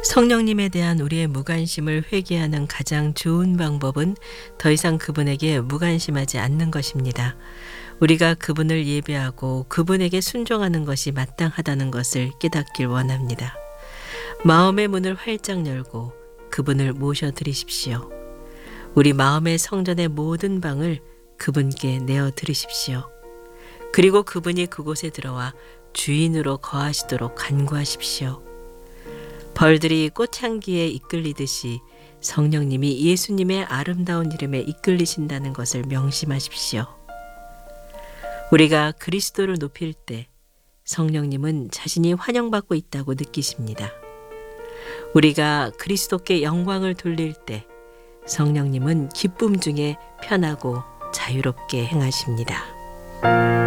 성령님에 대한 우리의 무관심을 회개하는 가장 좋은 방법은 더 이상 그분에게 무관심하지 않는 것입니다. 우리가 그분을 예배하고 그분에게 순종하는 것이 마땅하다는 것을 깨닫길 원합니다. 마음의 문을 활짝 열고 그분을 모셔드리십시오. 우리 마음의 성전의 모든 방을 그분께 내어드리십시오. 그리고 그분이 그곳에 들어와 주인으로 거하시도록 간구하십시오. 벌들이 꽃향기에 이끌리듯이 성령님이 예수님의 아름다운 이름에 이끌리신다는 것을 명심하십시오. 우리가 그리스도를 높일 때 성령님은 자신이 환영받고 있다고 느끼십니다. 우리가 그리스도께 영광을 돌릴 때 성령님은 기쁨 중에 편하고 자유롭게 행하십니다.